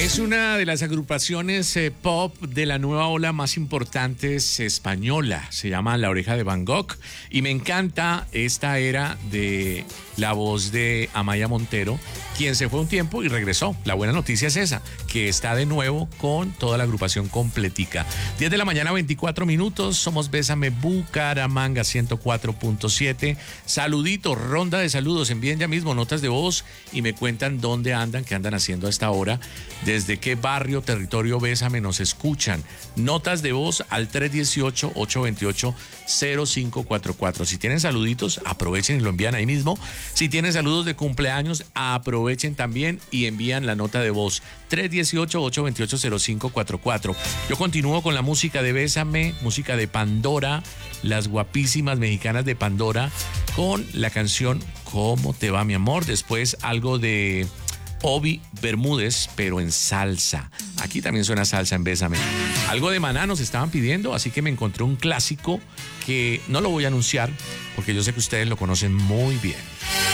Es una de las agrupaciones pop de la nueva ola más importantes española. Se llama La Oreja de Van Gogh y me encanta esta era de la voz de Amaya Montero, quien se fue un tiempo y regresó. La buena noticia es esa, que está de nuevo con toda la agrupación completica. 10 de la mañana, 24 minutos. Somos Bésame Bucaramanga 104.7. Saluditos, ronda de saludos. Envíen ya mismo notas de voz y me cuentan dónde andan, qué andan haciendo a esta hora, desde qué barrio, territorio Bésame nos escuchan. Notas de voz al 318-828-0544. Si tienen saluditos, aprovechen y lo envían ahí mismo. Si tienen saludos de cumpleaños, aprovechen también y envían la nota de voz 318-828-0544. Yo continúo con la música de Bésame, música de Pandora, las guapísimas mexicanas de Pandora, con la canción ¿Cómo te va, mi amor? Después algo de Obi Bermúdez, pero en salsa. Aquí también suena salsa en Bésame. Algo de Maná nos estaban pidiendo, así que me encontré un clásico que no lo voy a anunciar porque yo sé que ustedes lo conocen muy bien.